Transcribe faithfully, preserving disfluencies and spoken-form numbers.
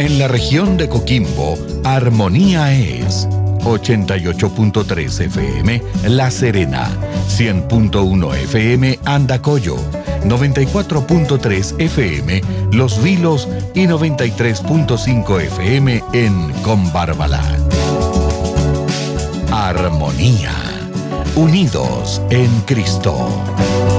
En la región de Coquimbo, Armonía es ochenta y ocho punto tres F M La Serena, cien punto uno F M Andacollo, noventa y cuatro punto tres F M Los Vilos y noventa y tres punto cinco F M en Combarbalá. Armonía, unidos en Cristo.